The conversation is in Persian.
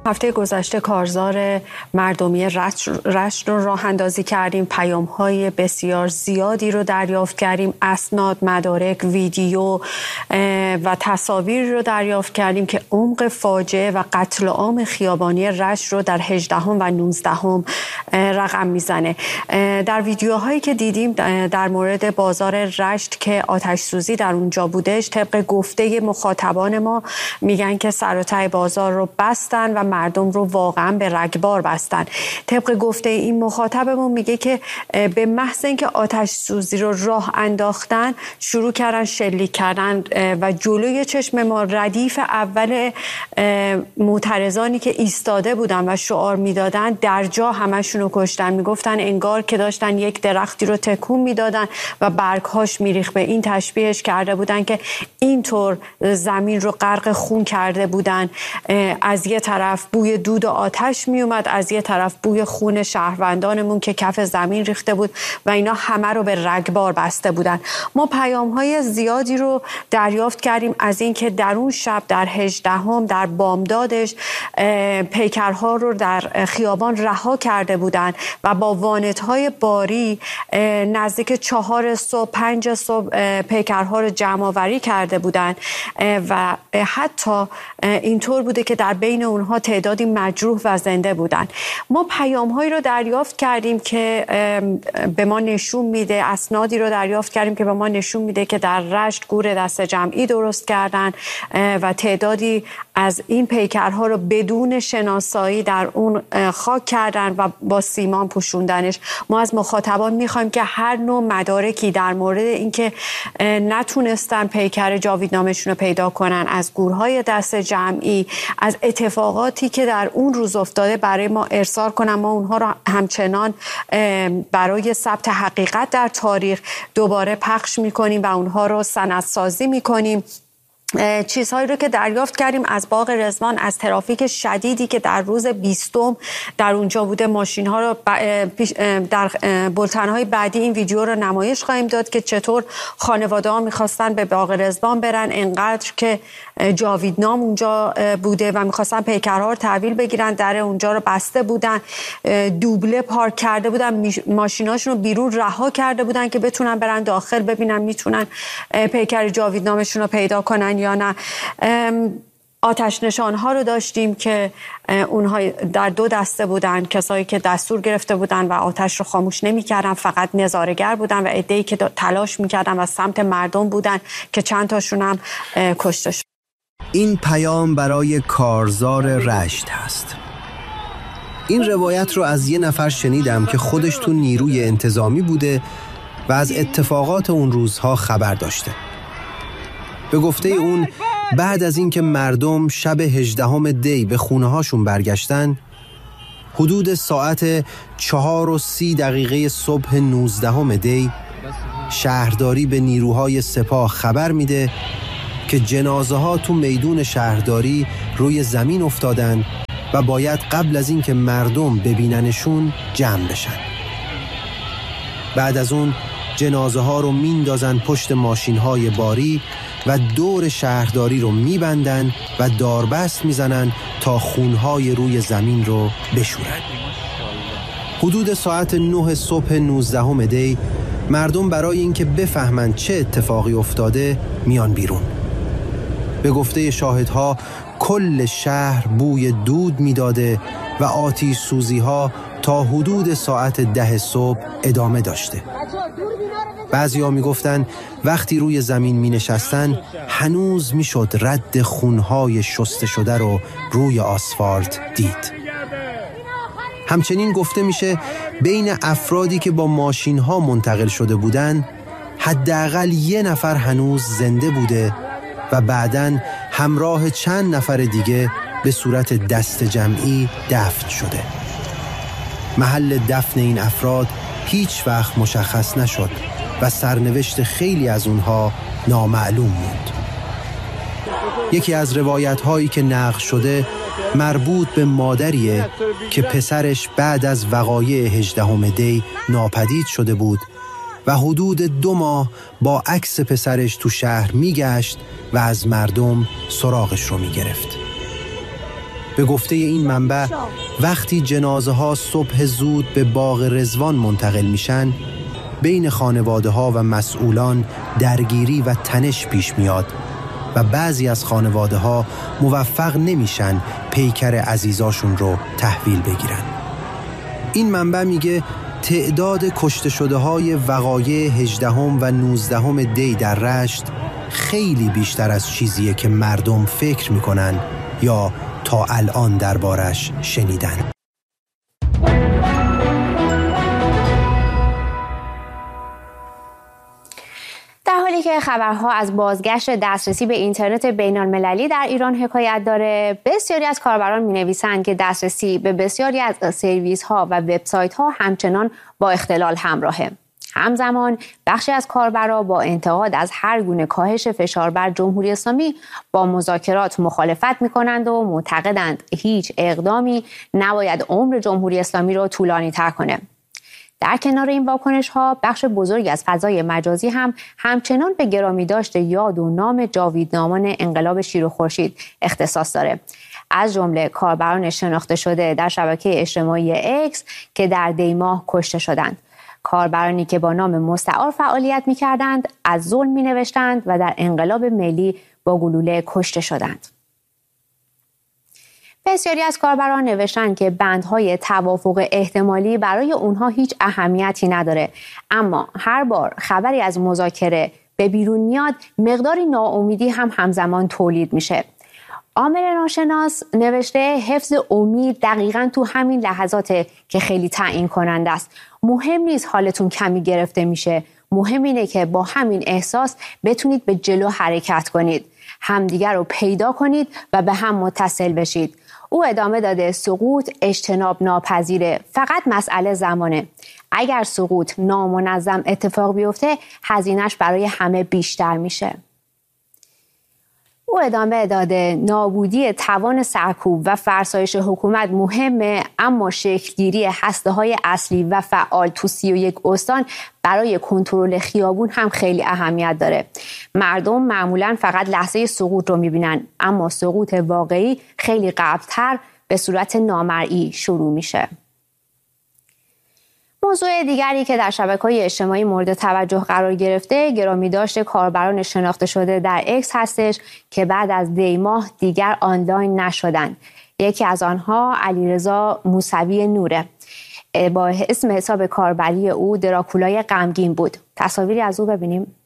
هفته گذشته کارزار مردمی رشت رو راه اندازی کردیم، پیام‌های بسیار زیادی رو دریافت کردیم، اسناد، مدارک، ویدیو و تصاویر رو دریافت کردیم که عمق فاجعه و قتل عام خیابانی رشت رو در 18 و 19 رقم میزنه. در ویدیوهایی که دیدیم در مورد بازار رشت که آتش سوزی در اونجا بودش، طبق گفته مخاطبان ما میگن که سر و ته بازار رو بستن و مردم رو واقعا به رگبار بستن. طبق گفته این مخاطبمون میگه که به محض اینکه آتش سوزی رو راه انداختن شروع کردن شلیک کردن و جلوی چشم ما ردیف اول معترضانی که ایستاده بودن و شعار میدادن در جا همشون رو کشتن. میگفتن انگار که داشتن یک درختی رو تکون میدادن و برگهاش میریخت. به این تشبیهش کرده بودن که اینطور زمین رو غرق خون کرده بودن. از یه طرف بوی دود و آتش می اومد، از یه طرف بوی خون شهروندانمون که کف زمین ریخته بود و اینا همه رو به رگبار بسته بودن. ما پیام‌های زیادی رو دریافت کردیم از این که در اون شب در 18 در بامدادش پیکرها رو در خیابان رها کرده بودن و با وانت‌های باری نزدیک 4 صبح 5 صبح پیکرها رو جمع آوری کرده بودن و حتی اینطور بوده که در بین اونها تعدادی مجروح و زنده بودن. ما پیام‌هایی رو دریافت کردیم که به ما نشون میده، اسنادی رو دریافت کردیم که به ما نشون میده که در رشت گور دست جمعی درست کردن و تعدادی از این پیکرها رو بدون شناسایی در اون خاک کردن و با سیمان پوشوندنش. ما از مخاطبان میخوایم که هر نوع مدارکی در مورد اینکه نتونستن پیکر جاویدنامشون رو پیدا کنن از گورهای دست جمعی، از اتفاقاتی که در اون روز افتاده برای ما ارسال کنن. ما اونها رو همچنان برای ثبت حقیقت در تاریخ دوباره پخش میکنیم و اونها رو سندسازی میکنیم. چیزهایی رو که دریافت کردیم از باغ رضوان، از ترافیک شدیدی که در روز 20 در اونجا بوده، ماشین ها رو در بولتن های بعدی این ویدیو رو نمایش خواهیم داد که چطور خانواده ها میخواستن به باغ رضوان برن، انقدر که جاویدنام اونجا بوده و میخواستن پیکرها رو تحویل بگیرن، در اونجا رو بسته بودن، دوبله پارک کرده بودن، ماشیناشون رو بیرون رها کرده بودن که بتونن برن داخل ببینن میتونن پیکر جاویدنامشون رو پیدا کنن یا نه. آتش نشان‌ها رو داشتیم که اونها در 2 دسته بودن، کسایی که دستور گرفته بودن و آتش رو خاموش نمی‌کردن، فقط نظاره‌گر بودن، و عده‌ای که تلاش می‌کردن و سمت مردم بودن که چند تاشون هم کشته شد. این پیام برای کارزار رشت هست. این روایت رو از یه نفر شنیدم که خودش تو نیروی انتظامی بوده و از اتفاقات اون روزها خبر داشته. به گفته اون بعد از اینکه مردم شب 18 دی به خونه هاشون برگشتن، حدود ساعت 4:30 صبح 19 دی شهرداری به نیروهای سپاه خبر میده که جنازه ها تو میدون شهرداری روی زمین افتادن و باید قبل از اینکه مردم ببیننشون جمع بشن. بعد از اون جنازه ها رو میندازن پشت ماشین های باری و دور شهرداری رو میبندن و داربست میزنن تا خونهای روی زمین رو بشورن. حدود ساعت 9 صبح 19 دی مردم برای اینکه بفهمن چه اتفاقی افتاده میان بیرون. به گفته شاهدها کل شهر بوی دود میداده و آتش سوزی ها تا حدود ساعت 10 صبح ادامه داشته. بعضی‌ها میگفتن وقتی روی زمین می نشستن هنوز می شد رد خونهای شسته شده رو روی آسفالت دید. همچنین گفته میشه بین افرادی که با ماشین ها منتقل شده بودن حداقل 1 نفر هنوز زنده بوده و بعداً همراه چند نفر دیگه به صورت دست جمعی دفن شده. محل دفن این افراد هیچ وقت مشخص نشد و سرنوشت خیلی از اونها نامعلوم موند. یکی از روایت هایی که نقل شده مربوط به مادریه که پسرش بعد از وقایع 18 دی ناپدید شده بود و حدود 2 ماه با عکس پسرش تو شهر میگشت و از مردم سراغش رو میگرفت. به گفته این منبع وقتی جنازه ها صبح زود به باغ رضوان منتقل میشن، بین خانواده ها و مسئولان درگیری و تنش پیش میاد و بعضی از خانواده ها موفق نمیشن پیکر عزیزاشون رو تحویل بگیرن. این منبع میگه تعداد کشته شده های وقایع 18 و 19 دی در رشت خیلی بیشتر از چیزیه که مردم فکر میکنن یا تا الان دربارش شنیدن. در حالی که خبرها از بازگشت دسترسی به اینترنت بین‌المللی در ایران حکایت داره، بسیاری از کاربران می‌نویسند که دسترسی به بسیاری از سرویس‌ها و وبسایت‌ها همچنان با اختلال همراهه. همزمان بخشی از کاربران با انتقاد از هر گونه کاهش فشار بر جمهوری اسلامی با مذاکرات مخالفت می‌کنند و معتقدند هیچ اقدامی نباید عمر جمهوری اسلامی رو طولانی‌تر کنه. در کنار این واکنش‌ها، بخش بزرگی از فضای مجازی هم همچنان به گرامی داشته یاد و نام جاویدنامان انقلاب شیر و خورشید اختصاص داره. از جمله کاربران شناخته شده در شبکه اجتماعی اکس که در دی ماه کشته شدند. کاربرانی که با نام مستعار فعالیت می‌کردند، از ظلم می‌نوشتند و در انقلاب ملی با گلوله کشته شدند. بسیاری از کاربران نوشتند که بندهای توافق احتمالی برای اونها هیچ اهمیتی نداره، اما هر بار خبری از مذاکره به بیرون میاد مقداری ناامیدی هم همزمان تولید میشه. عامر ناشناس نوشته حفظ امید دقیقاً تو همین لحظاته که خیلی تعیین کننده است. مهم نیست حالتون کمی گرفته میشه، مهم اینه که با همین احساس بتونید به جلو حرکت کنید، همدیگر رو پیدا کنید و به هم متصل بشید. او ادامه داده سقوط اجتناب ناپذیره، فقط مسئله زمانه. اگر سقوط نامنظم اتفاق بیفته هزینه‌اش برای همه بیشتر میشه. او ادامه داده نابودی توان سرکوب و فرسایش حکومت مهمه، اما شکلگیری هسته‌های اصلی و فعال تو 31 استان برای کنترل خیابون هم خیلی اهمیت داره. مردم معمولاً فقط لحظه سقوط رو میبینن، اما سقوط واقعی خیلی قبل‌تر به صورت نامرئی شروع میشه. موضوع دیگری که در شبکه‌های اجتماعی مورد توجه قرار گرفته گرامی داشته کاربران شناخته شده در اکس هستش که بعد از دی ماه دیگر آنلاین نشدن. یکی از آنها علیرضا موسوی نوره. با اسم حساب کاربری او دراکولای غمگین بود. تصاویری از او ببینیم.